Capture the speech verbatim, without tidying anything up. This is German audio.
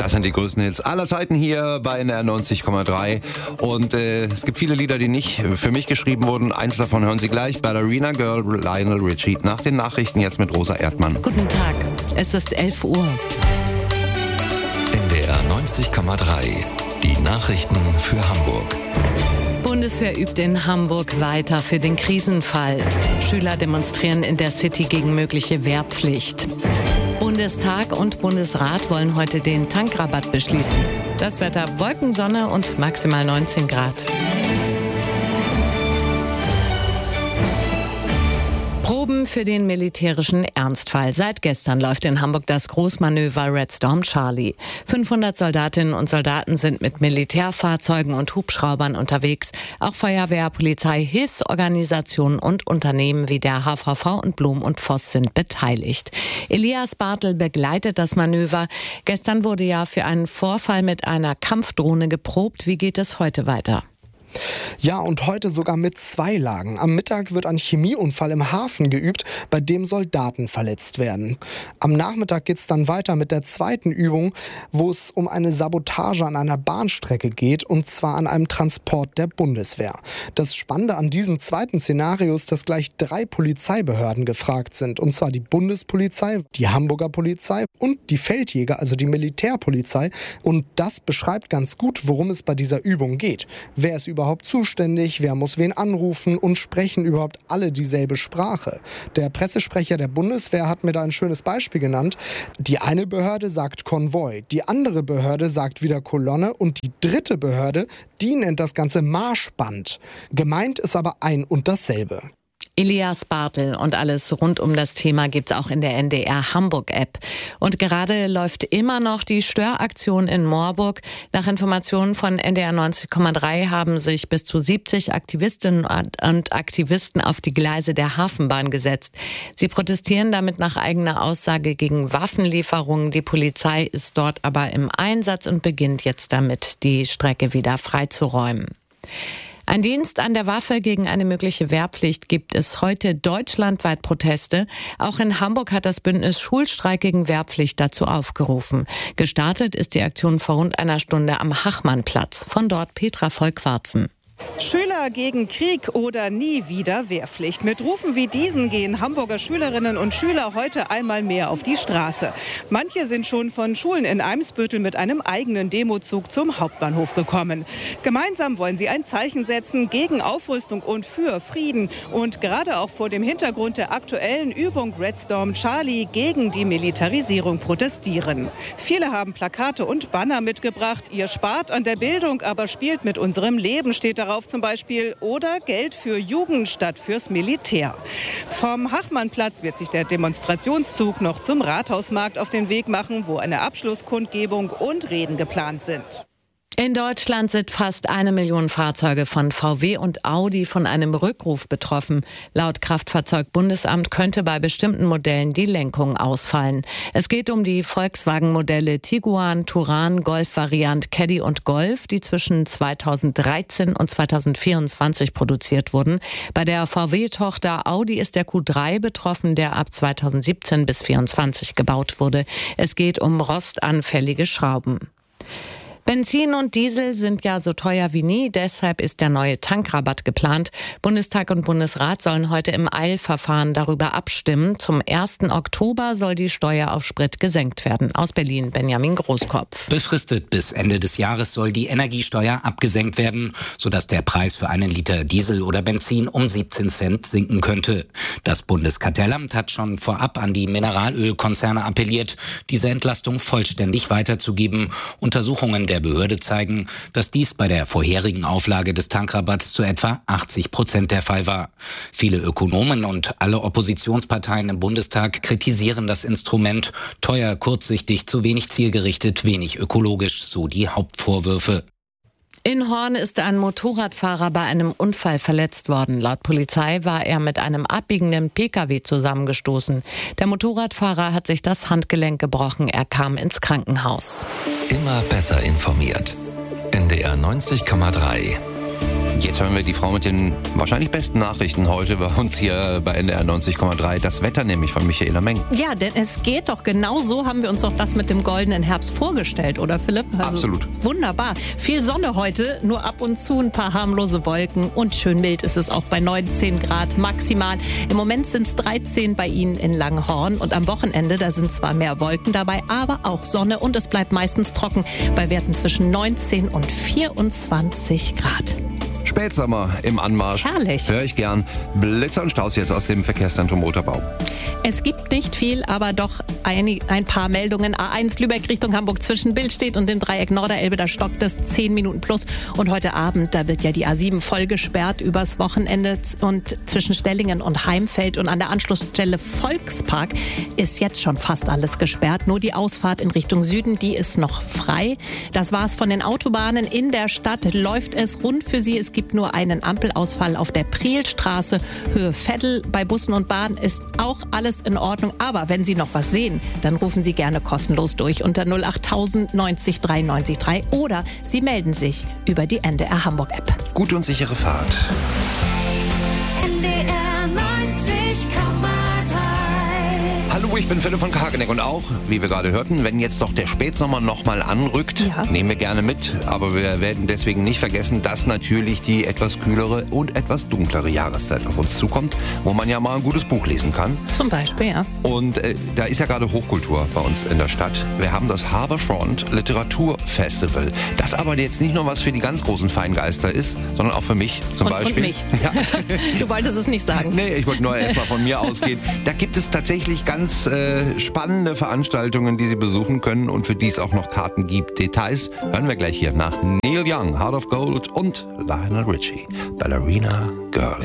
Das sind die größten Hits aller Zeiten hier bei N D R neunzig Komma drei. Und äh, es gibt viele Lieder, die nicht für mich geschrieben wurden. Eins davon hören Sie gleich. Ballerina Girl, Lionel Richie. Nach den Nachrichten jetzt mit Rosa Erdmann. Guten Tag, es ist elf Uhr. N D R neunzig Komma drei. Die Nachrichten für Hamburg. Bundeswehr übt in Hamburg weiter für den Krisenfall. Schüler demonstrieren in der City gegen mögliche Wehrpflicht. Bundestag und Bundesrat wollen heute den Tankrabatt beschließen. Das Wetter: Wolken, Sonne und maximal neunzehn Grad. Proben für den militärischen Ernstfall. Seit gestern läuft in Hamburg das Großmanöver Red Storm Charlie. fünfhundert Soldatinnen und Soldaten sind mit Militärfahrzeugen und Hubschraubern unterwegs. Auch Feuerwehr, Polizei, Hilfsorganisationen und Unternehmen wie der H V V und Blum und Voss sind beteiligt. Elias Bartel begleitet das Manöver. Gestern wurde ja für einen Vorfall mit einer Kampfdrohne geprobt. Wie geht es heute weiter? Ja, und heute sogar mit zwei Lagen. Am Mittag wird ein Chemieunfall im Hafen geübt, bei dem Soldaten verletzt werden. Am Nachmittag geht es dann weiter mit der zweiten Übung, wo es um eine Sabotage an einer Bahnstrecke geht, und zwar an einem Transport der Bundeswehr. Das Spannende an diesem zweiten Szenario ist, dass gleich drei Polizeibehörden gefragt sind, und zwar die Bundespolizei, die Hamburger Polizei und die Feldjäger, also die Militärpolizei. Und das beschreibt ganz gut, worum es bei dieser Übung geht. Wer ist überhaupt zuständig, wer muss wen anrufen und sprechen überhaupt alle dieselbe Sprache? Der Pressesprecher der Bundeswehr hat mir da ein schönes Beispiel genannt. Die eine Behörde sagt Konvoi, die andere Behörde sagt wieder Kolonne und die dritte Behörde, die nennt das Ganze Marschband. Gemeint ist aber ein und dasselbe. Elias Bartel und alles rund um das Thema gibt's auch in der N D R Hamburg App. Und gerade läuft immer noch die Störaktion in Moorburg. Nach Informationen von N D R neunzig Komma drei haben sich bis zu siebzig Aktivistinnen und Aktivisten auf die Gleise der Hafenbahn gesetzt. Sie protestieren damit nach eigener Aussage gegen Waffenlieferungen. Die Polizei ist dort aber im Einsatz und beginnt jetzt damit, die Strecke wieder freizuräumen. Ein Dienst an der Waffe gegen eine mögliche Wehrpflicht gibt es heute deutschlandweit Proteste. Auch in Hamburg hat das Bündnis Schulstreik gegen Wehrpflicht dazu aufgerufen. Gestartet ist die Aktion vor rund einer Stunde am Hachmannplatz. Von dort Petra Vollquarzen. Schüler gegen Krieg oder nie wieder Wehrpflicht. Mit Rufen wie diesen gehen Hamburger Schülerinnen und Schüler heute einmal mehr auf die Straße. Manche sind schon von Schulen in Eimsbüttel mit einem eigenen Demozug zum Hauptbahnhof gekommen. Gemeinsam wollen sie ein Zeichen setzen gegen Aufrüstung und für Frieden. Und gerade auch vor dem Hintergrund der aktuellen Übung Red Storm Charlie gegen die Militarisierung protestieren. Viele haben Plakate und Banner mitgebracht. Ihr spart an der Bildung, aber spielt mit unserem Leben, steht da darauf zum Beispiel, oder Geld für Jugend statt fürs Militär. Vom Hachmannplatz wird sich der Demonstrationszug noch zum Rathausmarkt auf den Weg machen, wo eine Abschlusskundgebung und Reden geplant sind. In Deutschland sind fast eine Million Fahrzeuge von V W und Audi von einem Rückruf betroffen. Laut Kraftfahrzeugbundesamt könnte bei bestimmten Modellen die Lenkung ausfallen. Es geht um die Volkswagen-Modelle Tiguan, Touran, Golf-Variant, Caddy und Golf, die zwischen zweitausenddreizehn und zweitausendvierundzwanzig produziert wurden. Bei der V W-Tochter Audi ist der Q drei betroffen, der ab zweitausendsiebzehn bis zweitausendvierundzwanzig gebaut wurde. Es geht um rostanfällige Schrauben. Benzin und Diesel sind ja so teuer wie nie, deshalb ist der neue Tankrabatt geplant. Bundestag und Bundesrat sollen heute im Eilverfahren darüber abstimmen. Zum ersten Oktober soll die Steuer auf Sprit gesenkt werden. Aus Berlin Benjamin Großkopf. Befristet bis Ende des Jahres soll die Energiesteuer abgesenkt werden, sodass der Preis für einen Liter Diesel oder Benzin um siebzehn Cent sinken könnte. Das Bundeskartellamt hat schon vorab an die Mineralölkonzerne appelliert, diese Entlastung vollständig weiterzugeben. Untersuchungen der Der Behörde zeigen, dass dies bei der vorherigen Auflage des Tankrabatts zu etwa achtzig Prozent der Fall war. Viele Ökonomen und alle Oppositionsparteien im Bundestag kritisieren das Instrument. Teuer, kurzsichtig, zu wenig zielgerichtet, wenig ökologisch, so die Hauptvorwürfe. In Horn ist ein Motorradfahrer bei einem Unfall verletzt worden. Laut Polizei war er mit einem abbiegenden Pkw zusammengestoßen. Der Motorradfahrer hat sich das Handgelenk gebrochen. Er kam ins Krankenhaus. Immer besser informiert. N D R neunzig Komma drei. Jetzt hören wir die Frau mit den wahrscheinlich besten Nachrichten heute bei uns hier bei N D R neunzig Komma drei. Das Wetter nämlich von Michaela Meng. Ja, denn es geht doch genau so, haben wir uns doch das mit dem goldenen Herbst vorgestellt, oder Philipp? Also absolut. Wunderbar. Viel Sonne heute, nur ab und zu ein paar harmlose Wolken und schön mild ist es auch bei neunzehn Grad maximal. Im Moment sind es dreizehn bei Ihnen in Langhorn und am Wochenende, da sind zwar mehr Wolken dabei, aber auch Sonne und es bleibt meistens trocken bei Werten zwischen neunzehn und vierundzwanzig Grad. Spätsommer im Anmarsch. Herrlich. Höre ich gern. Blitzer und Staus jetzt aus dem Verkehrszentrum Roterbau. Es gibt nicht viel, aber doch ein, ein paar Meldungen. A eins Lübeck Richtung Hamburg zwischen Billstedt und dem Dreieck Norderelbe, da stockt es zehn Minuten plus. Und heute Abend, da wird ja die A sieben voll gesperrt übers Wochenende und zwischen Stellingen und Heimfeld und an der Anschlussstelle Volkspark ist jetzt schon fast alles gesperrt. Nur die Ausfahrt in Richtung Süden, die ist noch frei. Das war's von den Autobahnen. In der Stadt läuft es rund für Sie. Es gibt nur einen Ampelausfall auf der Prielstraße, Höhe Veddel. Bei Bussen und Bahnen ist auch alles in Ordnung. Aber wenn Sie noch was sehen, dann rufen Sie gerne kostenlos durch unter null acht tausend neunzig drei neunzig drei oder Sie melden sich über die N D R Hamburg App. Gute und sichere Fahrt. N D R neunzig Komma drei. Hallo, ich bin Philipp von Kageneck und auch, wie wir gerade hörten, wenn jetzt doch der Spätsommer nochmal anrückt, ja. nehmen wir gerne mit, aber wir werden deswegen nicht vergessen, dass natürlich die etwas kühlere und etwas dunklere Jahreszeit auf uns zukommt, wo man ja mal ein gutes Buch lesen kann. Zum Beispiel, ja. Und äh, da ist ja gerade Hochkultur bei uns in der Stadt. Wir haben das Harbourfront Literaturfestival, das aber jetzt nicht nur was für die ganz großen Feingeister ist, sondern auch für mich zum und, Beispiel. Und mich. Ja. Du wolltest es nicht sagen. Nee, ich wollte nur erstmal von mir ausgehen. Da gibt es tatsächlich ganz äh, spannende Veranstaltungen, die Sie besuchen können und für die es auch noch Karten gibt. Details hören wir gleich hier nach Neil Young, Heart of Gold und Lionel Richie, Ballerina Girl.